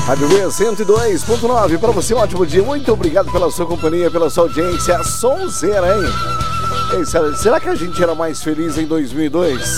Rádio V 102.9, para você um ótimo dia, muito obrigado pela sua companhia, pela sua audiência, sonzeira, hein? Ei, será que a gente era mais feliz em 2002?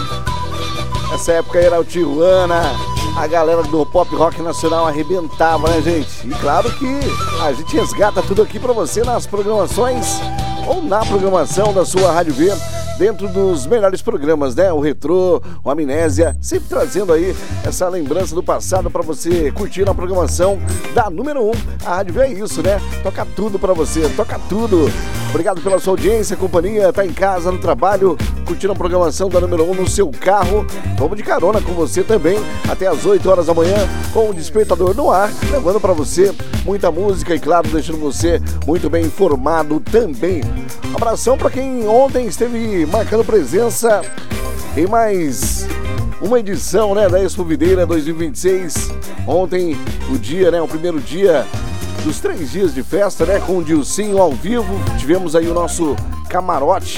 Essa época era o Tijuana, a galera do pop rock nacional arrebentava, né, gente? E claro que a gente resgata tudo aqui para você nas programações ou na programação da sua Rádio V, dentro dos melhores programas, né? O Retrô, o Amnésia, sempre trazendo aí essa lembrança do passado para você curtir na programação da número 1. A Rádio V é isso, né? Toca tudo para você, toca tudo. Obrigado pela sua audiência, companhia, tá em casa, no trabalho, curtindo a programação da número 1 no seu carro. Vamos de carona com você também, até às 8 horas da manhã, com o Despertador no ar, levando para você muita música e, claro, deixando você muito bem informado também. Abração para quem ontem esteve marcando presença em mais uma edição, né, da Expo Videira 2026. Ontem, o dia, né, o primeiro dia dos 3 dias de festa, né, com o Dilcinho ao vivo. Tivemos aí o nosso camarote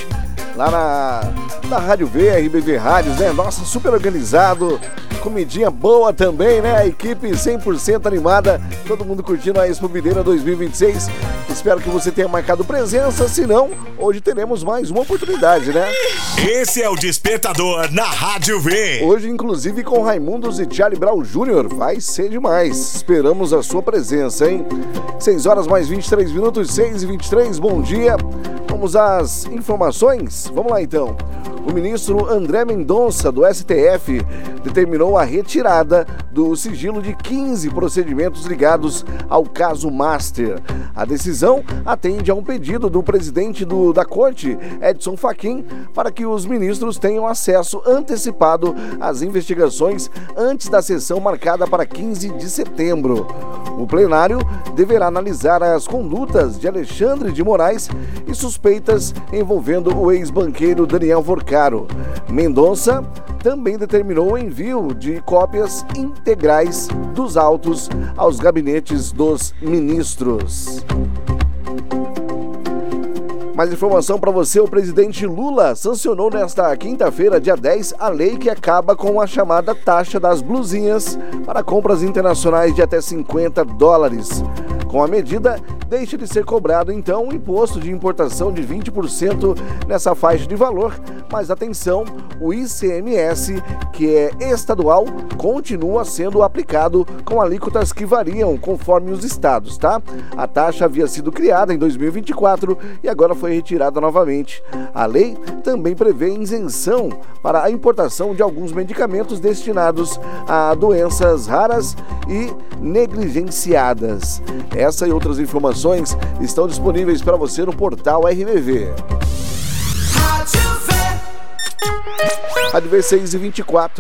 lá na Rádio V, RBV Rádios, né? Nossa, super organizado, comidinha boa também, né? A equipe 100% animada, todo mundo curtindo a Expo Videira 2026. Espero que você tenha marcado presença, se não, hoje teremos mais uma oportunidade, né? Esse é o Despertador na Rádio V. Hoje, inclusive, com Raimundos e Charlie Brown Jr., vai ser demais. Esperamos a sua presença, hein? 6 horas mais 23 minutos, 6h23, bom dia. Vamos às informações? Vamos lá, então. O ministro André Mendonça, do STF, determinou a retirada do sigilo de 15 procedimentos ligados ao caso Master. A decisão atende a um pedido do presidente da Corte, Edson Fachin, para que os ministros tenham acesso antecipado às investigações antes da sessão marcada para 15 de setembro. O plenário deverá analisar as condutas de Alexandre de Moraes e suspeitas envolvendo o ex-banqueiro Daniel Vorcaro. Mendonça também determinou o envio de cópias integrais dos autos aos gabinetes dos ministros. Mais informação para você, o presidente Lula sancionou nesta quinta-feira, dia 10, a lei que acaba com a chamada taxa das blusinhas para compras internacionais de até $50. Com a medida, deixa de ser cobrado, então, um imposto de importação de 20% nessa faixa de valor, mas atenção, o ICMS, que é estadual, continua sendo aplicado com alíquotas que variam conforme os estados, tá? A taxa havia sido criada em 2024 e agora foi retirada novamente. A lei também prevê isenção para a importação de alguns medicamentos destinados a doenças raras e negligenciadas. Essa e outras informações estão disponíveis para você no portal RBV. Rádio V 6h24.